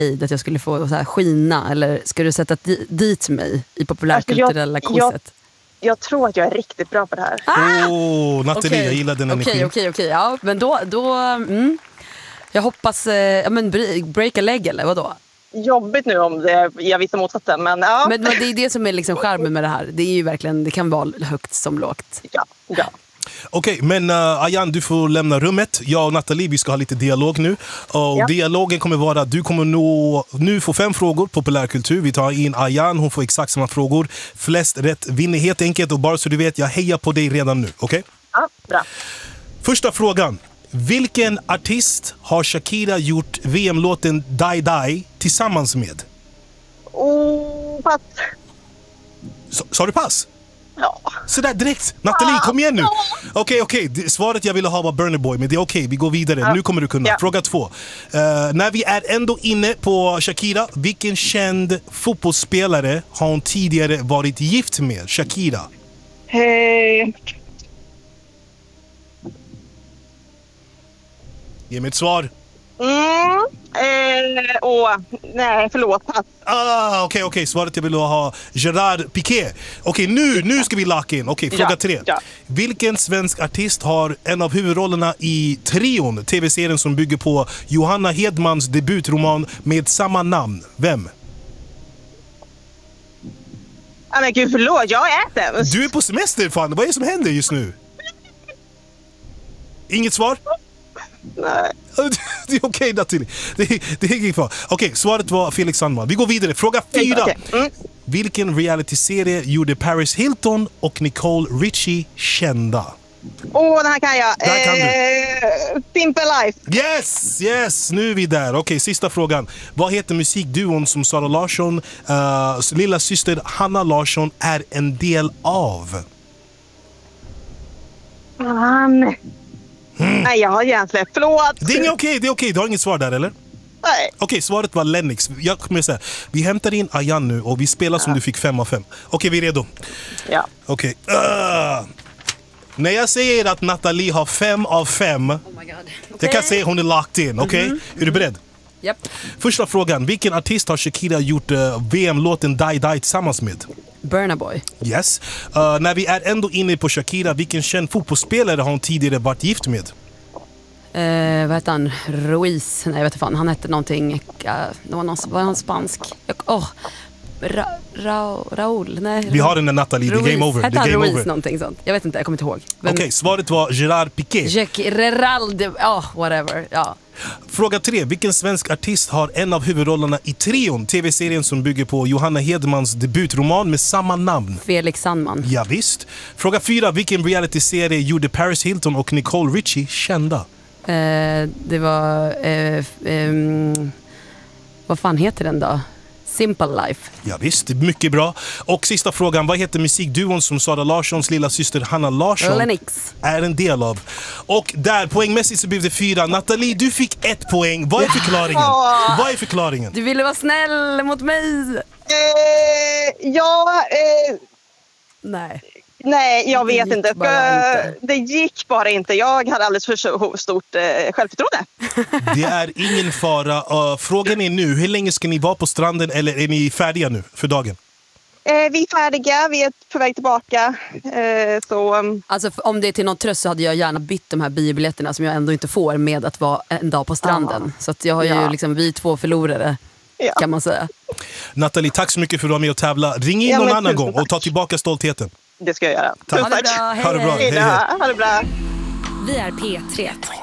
att jag skulle få så här skina, eller ska du sätta dit mig i populärkulturella quizet? Jag tror att jag är riktigt bra på det här. Nathalie, jag gillar den energin. Okej. Ja, men då jag hoppas, break a leg eller vadå? Jobbigt nu om jag visste motsatsen, men ja. Men det är det som är liksom charmen med det här. Det är ju verkligen, det kan vara högt som lågt. Ja. Okej, men Ayan, du får lämna rummet. Jag och Nathalie, vi ska ha lite dialog nu. Och dialogen kommer vara att du kommer nu få 5 frågor, populärkultur. Vi tar in Ayan, hon får exakt samma frågor. Flest rätt vinner helt enkelt. Och bara så du vet, jag hejar på dig redan nu, okej? Ja, bra. Första frågan. Vilken artist har Shakira gjort VM-låten Die Die tillsammans med? Pass. Sa du pass? Ja. Så där direkt. Nathalie, kom igen nu. Okej. Svaret jag ville ha var Burna Boy, men det är okej. Vi går vidare. Nu kommer du kunna. Fråga 2. När vi är ändå inne på Shakira, vilken känd fotbollsspelare har hon tidigare varit gift med? Shakira. Ge mig ett svar. Nej, förlåt. Okej. Svaret jag vill ha Gerard Piqué. Okej, nu ska vi locka in. Okej, fråga 3. Ja. Vilken svensk artist har en av huvudrollerna i Trion, tv-serien som bygger på Johanna Hedmans debutroman med samma namn? Vem? Men gud, förlåt. Jag äter. Du är på semester, fan. Vad är det som händer just nu? Inget svar? Nej. Det är okej, Nathalie. Det är inget kvar. Okej, svaret var Felix Sandman. Vi går vidare. Fråga 4. Vilken realityserie gjorde Paris Hilton och Nicole Richie kända? Den här kan jag. Där kan du. Simple Life. Yes, nu är vi där. Okej, sista frågan. Vad heter musikduon som Sara Larsson, lilla syster Hanna Larsson är en del av? Nej, jag har hjärnsläpp. Förlåt. Det är okej. Du har inget svar där, eller? Nej. Okej, svaret var Lennox. Jag kommer säga, vi hämtar in Ayan nu och vi spelar som du fick 5 av 5. Okej, vi är redo. Ja. Okej. När jag säger att Nathalie har 5 av 5, jag kan säga hon är locked in, okej? Är du beredd? Japp. Första frågan, vilken artist har Shakira gjort VM-låten Die Die tillsammans med? Burna Boy. Yes. När vi är ändå inne på Shakira, vilken känd fotbollsspelare har hon tidigare varit gift med? Vad heter han? Ruiz. Nej, jag vet inte fan. Han hette någonting. Det var någon spansk. Raúl. Nej. Vi har den där Nathalie. Det är game over. Hette han Ruiz någonting sånt? Jag vet inte, jag kommer inte ihåg. Okej, svaret var Gerard Piqué. Whatever. Ja. Fråga 3. Vilken svensk artist har en av huvudrollerna i Trion, tv-serien som bygger på Johanna Hedmans debutroman med samma namn? Felix Sandman. Ja, visst. Fråga 4. Vilken realityserie gjorde Paris Hilton och Nicole Richie kända? Det var... vad fan heter den då? Simple Life. Ja, visst, mycket bra. Och sista frågan, vad heter musikduon som Sara Larssons lilla syster Hanna Larsson Lennox är en del av? Och där, poängmässigt så blev det 4. Nathalie, du fick 1 poäng. Vad är förklaringen? Vad är förklaringen? Du ville vara snäll mot mig. Nej, jag vet inte. Det gick bara inte. Jag hade alldeles för stort självförtroende. Det är ingen fara. Frågan är nu, hur länge ska ni vara på stranden, eller är ni färdiga nu för dagen? Vi är färdiga, vi är på väg tillbaka. Alltså om det är till någon tröst så hade jag gärna bytt de här biobiljetterna som jag ändå inte får med att vara en dag på stranden. Så att jag har ju liksom, vi 2 förlorare kan man säga. Nathalie, tack så mycket för att du var med och tävla. Ring in någon annan gång och ta tillbaka stoltheten. Det ska jag göra. Tack. Ha det bra. Ha det bra. Ha det bra. Vi är P3.